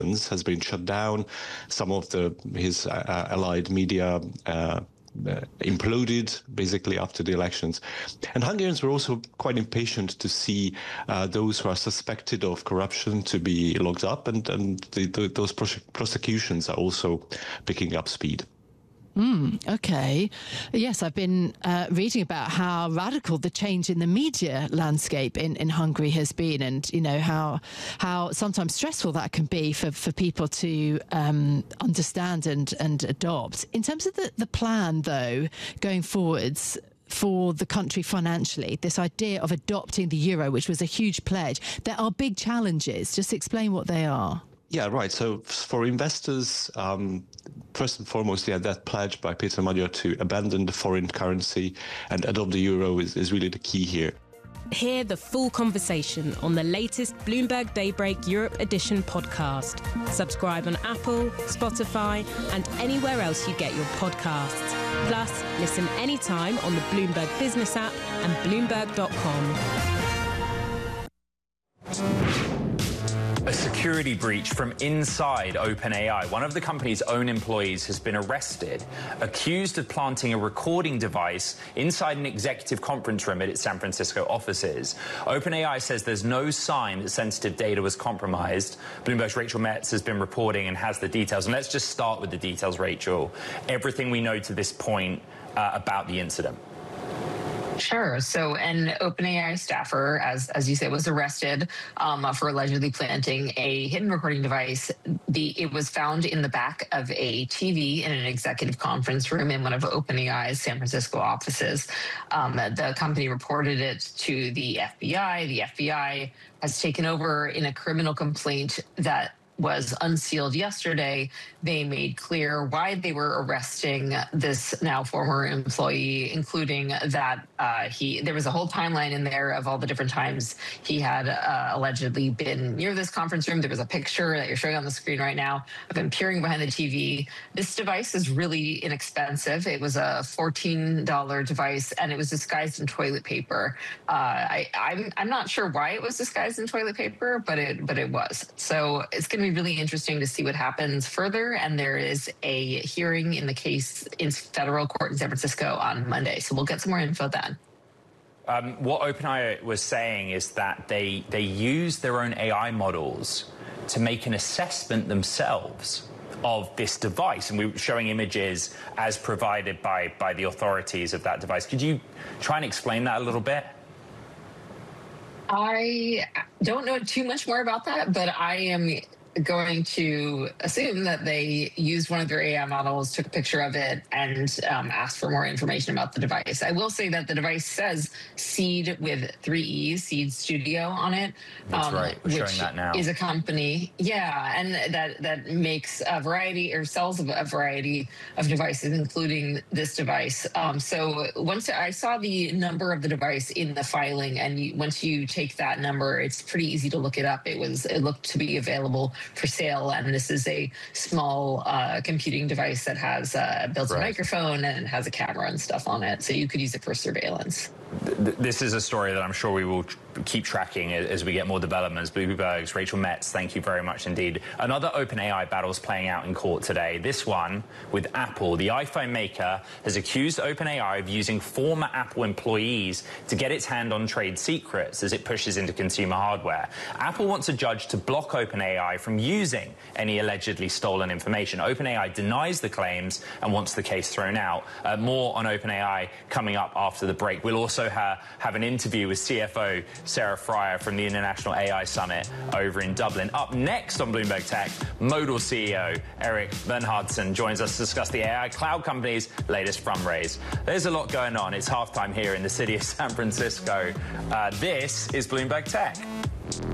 has been shut down. Some of his allied media imploded basically after the elections. And Hungarians were also quite impatient to see those who are suspected of corruption to be locked up, and those prosecutions are also picking up speed. Okay. Yes, I've been reading about how radical the change in the media landscape in Hungary has been, and how sometimes stressful that can be for people to understand and adopt. In terms of the plan, though, going forwards for the country financially, this idea of adopting the euro, which was a huge pledge, there are big challenges. Just explain what they are. Yeah, right. So for investors, first and foremost, that pledge by Péter Magyar to abandon the foreign currency and adopt the euro is really the key here. Hear the full conversation on the latest Bloomberg Daybreak Europe Edition podcast. Subscribe on Apple, Spotify, and anywhere else you get your podcasts. Plus, listen anytime on the Bloomberg Business app and Bloomberg.com. A security breach from inside OpenAI. One of the company's own employees has been arrested, accused of planting a recording device inside an executive conference room at its San Francisco offices. OpenAI says there's no sign that sensitive data was compromised. Bloomberg's Rachel Metz has been reporting and has the details. And let's just start with the details, Rachel. Everything we know to this point about the incident. Sure. So an OpenAI staffer, as you said, was arrested for allegedly planting a hidden recording device. It was found in the back of a TV in an executive conference room in one of OpenAI's San Francisco offices. The company reported it to the FBI. The FBI has taken over in a criminal complaint that was unsealed yesterday. They made clear why they were arresting this now former employee, including that there was a whole timeline in there of all the different times he had allegedly been near this conference room. There was a picture that you're showing on the screen right now of him peering behind the TV. This device is really inexpensive. It was a $14 device, and it was disguised in toilet paper. I'm not sure why it was disguised in toilet paper, but it was. So it's going to be really interesting to see what happens further. And there is a hearing in the case in federal court in San Francisco on Monday. So we'll get some more info then. What OpenAI was saying is that they use their own AI models to make an assessment themselves of this device. And we were showing images as provided by the authorities of that device. Could you try and explain that a little bit? I don't know too much more about that, but I am going to assume that they used one of their AI models, took a picture of it, and asked for more information about the device. I will say that the device says Seed with 3 E's, Seed Studio on it. That's right. We're showing that now. Is a company, and that makes a variety or sells a variety of devices, including this device. So once I saw the number of the device in the filing, and once you take that number, it's pretty easy to look it up. It looked to be available for sale, and this is a small computing device that has a built-in microphone and has a camera and stuff on it, so you could use it for surveillance. This is a story that I'm sure we will keep tracking as we get more developments. Bloomberg's Rachel Metz, thank you very much indeed. Another OpenAI battle is playing out in court today, this one with Apple. The iPhone maker has accused OpenAI of using former Apple employees to get its hand on trade secrets as it pushes into consumer hardware. Apple wants a judge to block OpenAI from using any allegedly stolen information. OpenAI denies the claims and wants the case thrown out. More on OpenAI coming up after the break. We'll also have an interview with CFO Sarah Fryer from the International AI Summit over in Dublin. Up next on Bloomberg Tech, Modal CEO Erik Bernhardsson joins us to discuss the AI cloud company's latest fundraise. There's a lot going on. It's halftime here in the city of San Francisco. This is Bloomberg Tech.